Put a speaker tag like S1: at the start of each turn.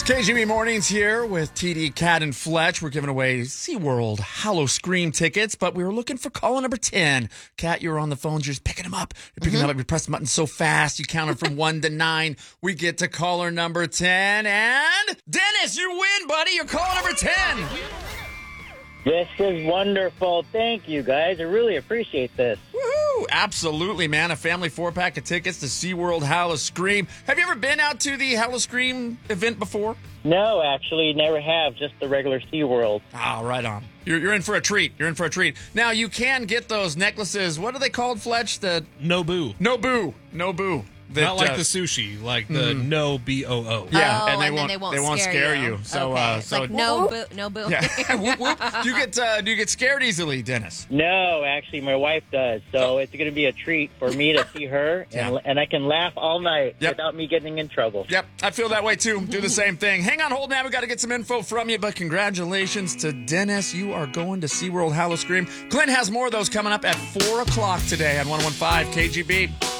S1: KGB Mornings here with TD, Cat, and Fletch. We're giving away SeaWorld Howl-O-Scream tickets, but we were looking for caller number 10. Cat, you're on the phone. You're just picking them up. You're picking them up. You press the button so fast. You count them from 1 to 9. We get to caller number 10. And Dennis, you win, buddy. You're caller number 10.
S2: This is wonderful. Thank you, guys. I really appreciate this.
S1: Woohoo! Absolutely, man. A family 4-pack of tickets to SeaWorld Howl-O-Scream. Have you ever been out to the Howl-O-Scream event before?
S2: No, actually, never have. Just the regular SeaWorld.
S1: Oh, right on. You're in for a treat. You're in for a treat. Now, you can get those necklaces. What are they called, Fletch? The
S3: Nobu.
S1: Nobu.
S3: Not like the sushi, like the no B-O-O.
S1: Yeah,
S4: Oh,
S1: and they
S4: then
S1: won't scare you. So,
S4: okay.
S1: so
S4: like no boo.
S1: Yeah. Whoop, whoop. Do you get scared easily, Dennis?
S2: No, actually, my wife does. So it's going to be a treat for me to see her, and I can laugh all night without me getting in trouble.
S1: Yep, I feel that way, too. Do the same thing. Hang on hold now. We got to get some info from you, but congratulations to Dennis. You are going to SeaWorld Howl-O-Scream. Glenn has more of those coming up at 4 o'clock today on 101.5 KGB.